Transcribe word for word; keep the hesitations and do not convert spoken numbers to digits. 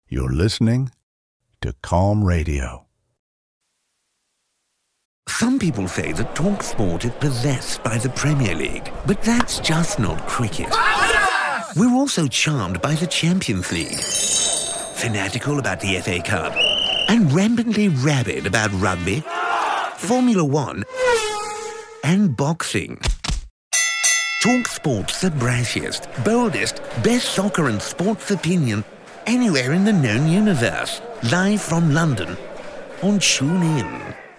You're listening to Calm Radio. Some people say that TalkSport is possessed by the Premier League, but that's just not cricket. We're also charmed by the Champions League, fanatical about the F A Cup, and rampantly rabid about rugby, Formula One, and boxing. TalkSport's the brassiest, boldest, best soccer and sports opinion anywhere in the known universe. Live from London on TuneIn.